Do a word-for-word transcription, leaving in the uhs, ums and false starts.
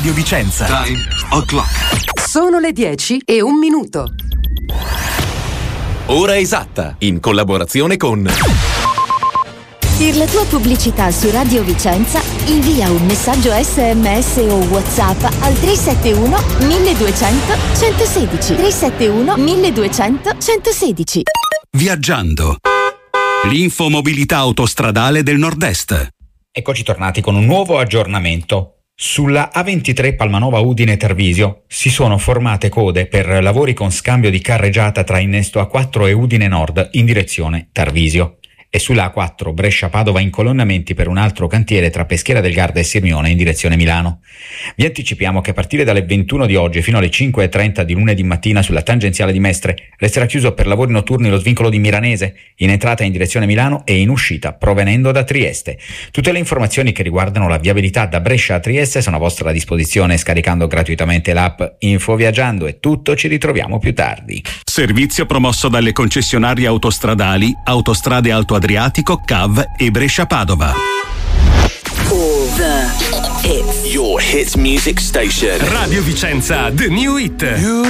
Radio Vicenza. Time o'clock. Sono le dieci e un minuto. Ora esatta, in collaborazione con... Per la tua pubblicità su Radio Vicenza, invia un messaggio sms o WhatsApp al tre sette uno milleduecento centosedici. tre sette uno milleduecento centosedici. Viaggiando. L'infomobilità autostradale del Nord-Est. Eccoci tornati con un nuovo aggiornamento. Sulla A ventitré Palmanova Udine Tarvisio si sono formate code per lavori con scambio di carreggiata tra Innesto A quattro e Udine Nord in direzione Tarvisio. E sulla A quattro Brescia-Padova incolonnamenti per un altro cantiere tra Peschiera del Garda e Sirmione in direzione Milano. Vi anticipiamo che a partire dalle ventuno di oggi fino alle cinque e trenta di lunedì mattina sulla tangenziale di Mestre resterà chiuso per lavori notturni lo svincolo di Miranese in entrata in direzione Milano e in uscita provenendo da Trieste. Tutte le informazioni che riguardano la viabilità da Brescia a Trieste sono a vostra disposizione scaricando gratuitamente l'app Info Viaggiando. È tutto, ci ritroviamo più tardi. Servizio promosso dalle concessionarie autostradali Autostrade Alto Adriatico, C A V e Brescia-Padova. All the hits. Your hits music station. Radio Vicenza, The New Hit.